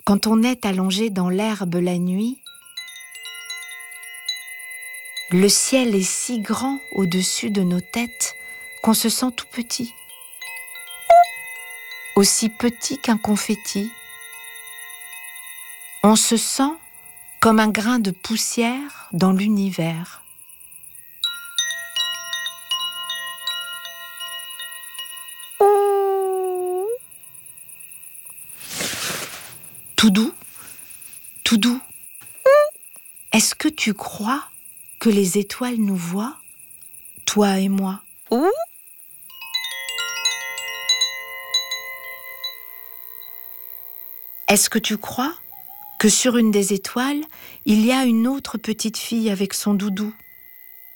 Quand on est allongé dans l'herbe la nuit, le ciel est si grand au-dessus de nos têtes qu'on se sent tout petit, aussi petit qu'un confetti. On se sent comme un grain de poussière dans l'univers. Tout doux, tout doux. Est-ce que tu crois que les étoiles nous voient, toi et moi? Est-ce que tu crois que sur une des étoiles, il y a une autre petite fille avec son doudou?